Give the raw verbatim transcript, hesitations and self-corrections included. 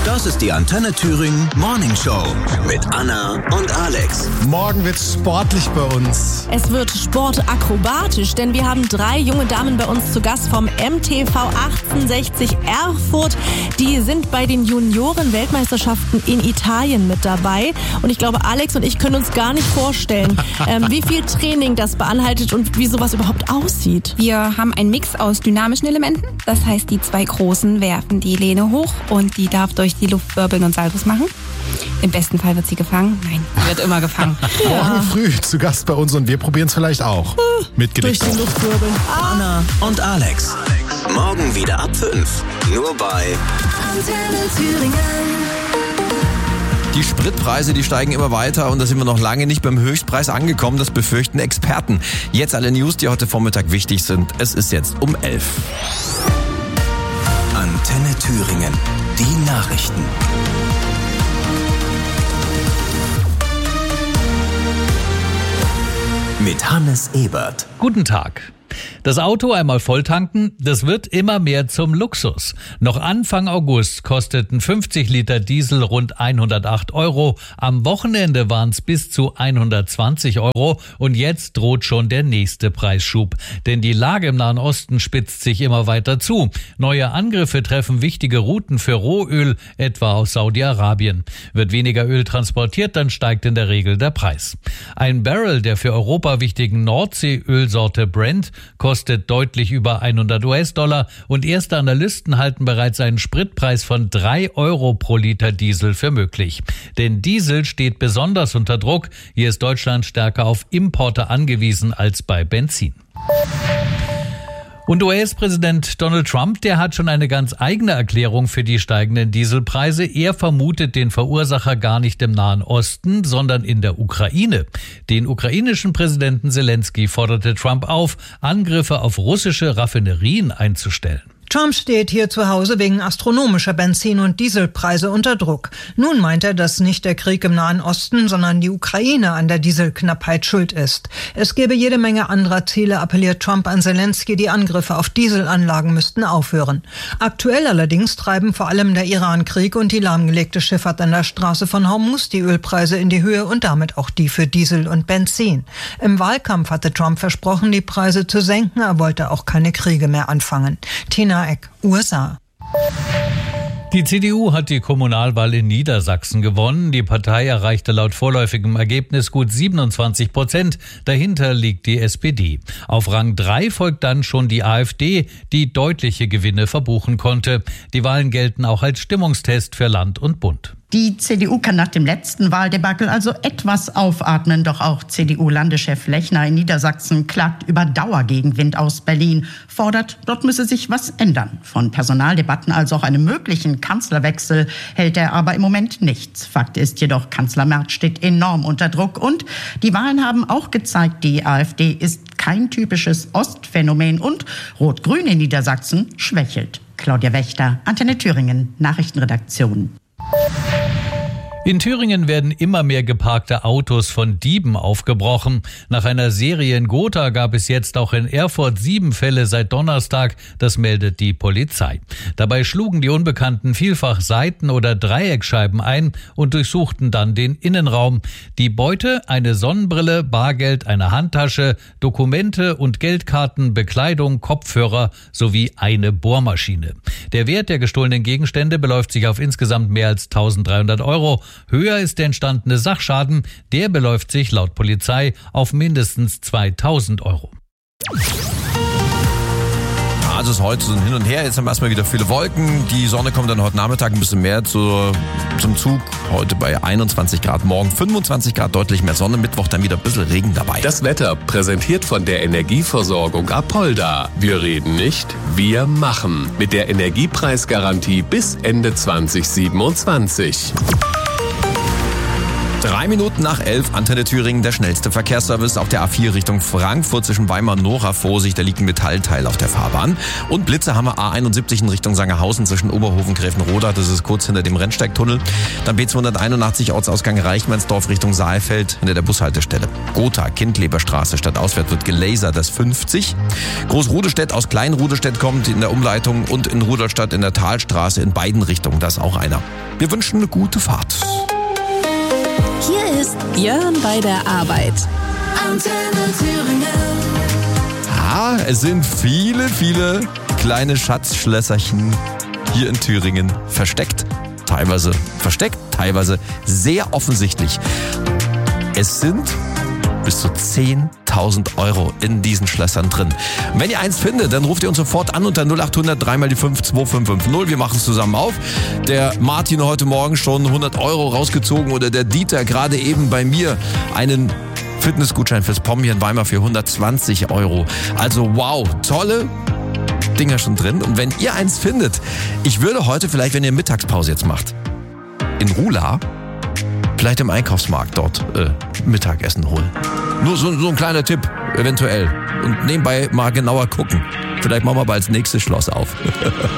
Das ist die Antenne Thüringen Morning Show mit Anna und Alex. Morgen wird's sportlich bei uns. Es wird sportakrobatisch, denn wir haben drei junge Damen bei uns zu Gast vom M T V achtzehnhundertsechzig Erfurt. Die sind bei den Junioren-Weltmeisterschaften in Italien mit dabei. Und ich glaube, Alex und ich können uns gar nicht vorstellen, ähm, wie viel Training das beinhaltet und wie sowas überhaupt aussieht. Wir haben einen Mix aus dynamischen Elementen. Das heißt, die zwei Großen werfen die Lehne hoch und die darf durch die Luft wirbeln und Saltos machen. Im besten Fall wird sie gefangen. Nein, sie wird immer gefangen. Ja. Morgen früh zu Gast bei uns und wir probieren es vielleicht auch. Mit Gedicht. Durch die Luft wirbeln. Anna und Alex. Morgen wieder ab fünf. Nur bei Antenne Thüringen. Die Spritpreise, die steigen immer weiter und da sind wir noch lange nicht beim Höchstpreis angekommen. Das befürchten Experten. Jetzt alle News, die heute Vormittag wichtig sind. Es ist jetzt um elf. Antenne Thüringen. Die Nachrichten. Mit Hannes Ebert. Guten Tag. Das Auto einmal volltanken, das wird immer mehr zum Luxus. Noch Anfang August kosteten fünfzig Liter Diesel rund hundertacht Euro. Am Wochenende waren es bis zu hundertzwanzig Euro. Und jetzt droht schon der nächste Preisschub. Denn die Lage im Nahen Osten spitzt sich immer weiter zu. Neue Angriffe treffen wichtige Routen für Rohöl, etwa aus Saudi-Arabien. Wird weniger Öl transportiert, dann steigt in der Regel der Preis. Ein Barrel der für Europa wichtigen Nordseeölsorte Brent kostet deutlich über hundert US-Dollar und erste Analysten halten bereits einen Spritpreis von drei Euro pro Liter Diesel für möglich. Denn Diesel steht besonders unter Druck. Hier ist Deutschland stärker auf Importe angewiesen als bei Benzin. Und U S-Präsident Donald Trump, der hat schon eine ganz eigene Erklärung für die steigenden Dieselpreise. Er vermutet den Verursacher gar nicht im Nahen Osten, sondern in der Ukraine. Den ukrainischen Präsidenten Zelensky forderte Trump auf, Angriffe auf russische Raffinerien einzustellen. Trump steht hier zu Hause wegen astronomischer Benzin- und Dieselpreise unter Druck. Nun meint er, dass nicht der Krieg im Nahen Osten, sondern die Ukraine an der Dieselknappheit schuld ist. Es gäbe jede Menge anderer Ziele, appelliert Trump an Zelensky, die Angriffe auf Dieselanlagen müssten aufhören. Aktuell allerdings treiben vor allem der Iran-Krieg und die lahmgelegte Schifffahrt an der Straße von Hormuz die Ölpreise in die Höhe und damit auch die für Diesel und Benzin. Im Wahlkampf hatte Trump versprochen, die Preise zu senken, er wollte auch keine Kriege mehr anfangen. Tina Eck, U S A. Die C D U hat die Kommunalwahl in Niedersachsen gewonnen. Die Partei erreichte laut vorläufigem Ergebnis gut siebenundzwanzig Prozent. Dahinter liegt die S P D. Auf Rang drei folgt dann schon die AfD, die deutliche Gewinne verbuchen konnte. Die Wahlen gelten auch als Stimmungstest für Land und Bund. Die C D U kann nach dem letzten Wahldebakel also etwas aufatmen. Doch auch C D U-Landeschef Lechner in Niedersachsen klagt über Dauergegenwind aus Berlin, fordert, dort müsse sich was ändern. Von Personaldebatten als auch einem möglichen Kanzlerwechsel hält er aber im Moment nichts. Fakt ist jedoch, Kanzler Merz steht enorm unter Druck. Und die Wahlen haben auch gezeigt, die AfD ist kein typisches Ostphänomen und Rot-Grün in Niedersachsen schwächelt. Claudia Wächter, Antenne Thüringen, Nachrichtenredaktion. In Thüringen werden immer mehr geparkte Autos von Dieben aufgebrochen. Nach einer Serie in Gotha gab es jetzt auch in Erfurt sieben Fälle seit Donnerstag. Das meldet die Polizei. Dabei schlugen die Unbekannten vielfach Seiten- oder Dreieckscheiben ein und durchsuchten dann den Innenraum. Die Beute: eine Sonnenbrille, Bargeld, eine Handtasche, Dokumente und Geldkarten, Bekleidung, Kopfhörer sowie eine Bohrmaschine. Der Wert der gestohlenen Gegenstände beläuft sich auf insgesamt mehr als tausenddreihundert Euro. Höher ist der entstandene Sachschaden. Der beläuft sich laut Polizei auf mindestens zweitausend Euro. Also es ist heute so ein Hin und Her. Jetzt haben wir erstmal wieder viele Wolken. Die Sonne kommt dann heute Nachmittag ein bisschen mehr zu, zum Zug. Heute bei einundzwanzig Grad, morgen fünfundzwanzig Grad, deutlich mehr Sonne. Mittwoch dann wieder ein bisschen Regen dabei. Das Wetter präsentiert von der Energieversorgung Apolda. Wir reden nicht, wir machen. Mit der Energiepreisgarantie bis Ende zwanzig siebenundzwanzig. Drei Minuten nach elf, Antenne Thüringen, der schnellste Verkehrsservice auf der A vier Richtung Frankfurt zwischen Weimar und Nora. Vorsicht, da liegt ein Metallteil auf der Fahrbahn. Und Blitze haben wir A einundsiebzig in Richtung Sangerhausen zwischen Oberhofen und Gräfenroda. Das ist kurz hinter dem Rennsteigtunnel. Dann B zweihunderteinundachtzig Ortsausgang Reichmannsdorf Richtung Saalfeld hinter der Bushaltestelle. Gotha, Kindleberstraße, stadtauswärts wird gelasert, das fünfzig. Großrudestedt aus Kleinrudestedt kommt in der Umleitung und in Rudolstadt in der Talstraße in beiden Richtungen. Das ist auch einer. Wir wünschen eine gute Fahrt. Hier ist Jörn bei der Arbeit. Antenne Thüringen. Ah, es sind viele, viele kleine Schatzschlösserchen hier in Thüringen versteckt. Teilweise versteckt, teilweise sehr offensichtlich. Es sind bis zu zehntausend Euro in diesen Schlössern drin. Und wenn ihr eins findet, dann ruft ihr uns sofort an unter null acht hundert drei mal die fünf zwei fünf fünf null. Wir machen es zusammen auf. Der Martin heute Morgen schon hundert Euro rausgezogen oder der Dieter gerade eben bei mir einen Fitnessgutschein fürs Pommi in Weimar für hundertzwanzig Euro. Also wow, tolle Dinger schon drin. Und wenn ihr eins findet, ich würde heute vielleicht, wenn ihr Mittagspause jetzt macht, in Rula vielleicht im Einkaufsmarkt dort äh, Mittagessen holen. Nur so, so ein kleiner Tipp, eventuell. Und nebenbei mal genauer gucken. Vielleicht machen wir bald das nächste Schloss auf.